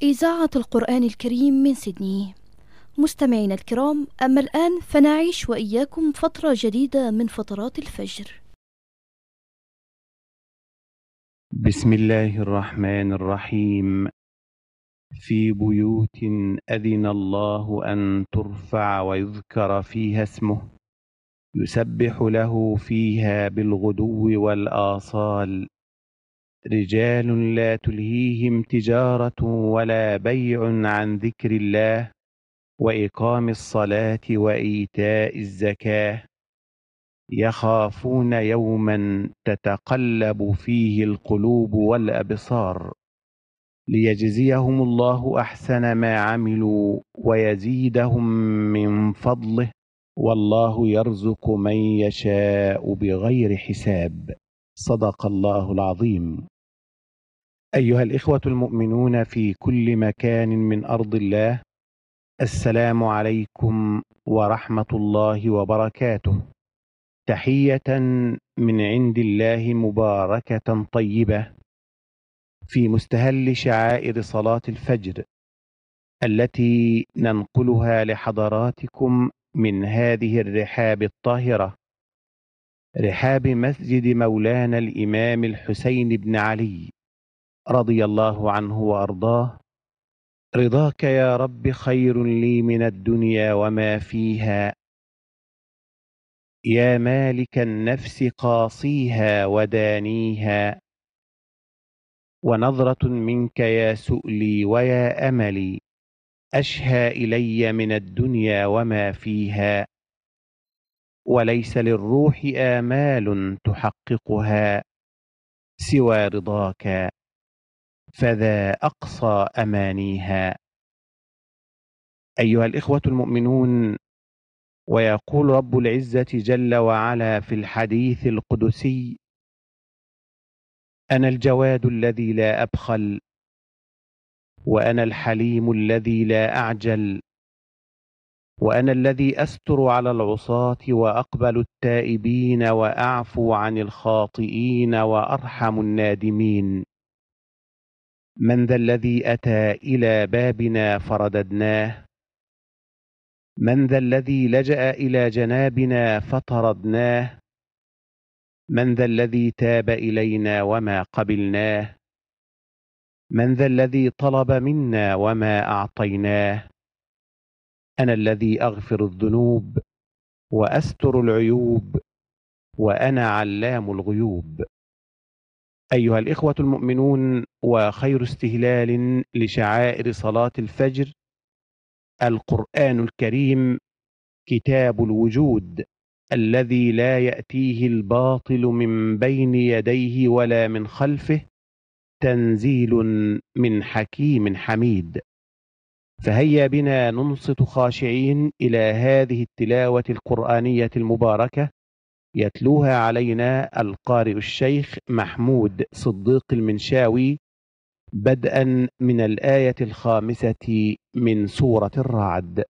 إذاعة القرآن الكريم من سيدني. مستمعينا الكرام، أما الآن فنعيش وإياكم فترة جديدة من فترات الفجر. بسم الله الرحمن الرحيم. في بيوت أذن الله أن ترفع ويذكر فيها اسمه يسبح له فيها بالغدو والآصال رجال لا تلهيهم تجارة ولا بيع عن ذكر الله وإقام الصلاة وإيتاء الزكاة يخافون يوما تتقلب فيه القلوب والأبصار ليجزيهم الله أحسن ما عملوا ويزيدهم من فضله والله يرزق من يشاء بغير حساب. صدق الله العظيم. أيها الإخوة المؤمنون في كل مكان من أرض الله، السلام عليكم ورحمة الله وبركاته. تحية من عند الله مباركة طيبة في مستهل شعائر صلاة الفجر التي ننقلها لحضراتكم من هذه الرحاب الطاهرة، رحاب مسجد مولانا الإمام الحسين بن علي رضي الله عنه وأرضاه. رضاك يا رب خير لي من الدنيا وما فيها، يا مالك النفس قاصيها ودانيها، ونظرة منك يا سؤلي ويا أملي أشهى إلي من الدنيا وما فيها، وليس للروح آمال تحققها سوى رضاك فذا أقصى أمانيها. أيها الإخوة المؤمنون، ويقول رب العزة جل وعلا في الحديث القدسي: أنا الجواد الذي لا أبخل، وأنا الحليم الذي لا أعجل، وأنا الذي أستر على العصاة وأقبل التائبين وأعفو عن الخاطئين وأرحم النادمين. من ذا الذي أتى إلى بابنا فرددناه؟ من ذا الذي لجأ إلى جنابنا فطردناه؟ من ذا الذي تاب إلينا وما قبلناه؟ من ذا الذي طلب منا وما أعطيناه؟ أنا الذي أغفر الذنوب وأستر العيوب وأنا علام الغيوب. أيها الإخوة المؤمنون، وخير استهلال لشعائر صلاة الفجر القرآن الكريم، كتاب الوجود الذي لا يأتيه الباطل من بين يديه ولا من خلفه، تنزيل من حكيم حميد. فهيا بنا ننصت خاشعين إلى هذه التلاوة القرآنية المباركة، يتلوها علينا القارئ الشيخ محمود صديق المنشاوي، بدءا من الآية 5 من سورة الرعد.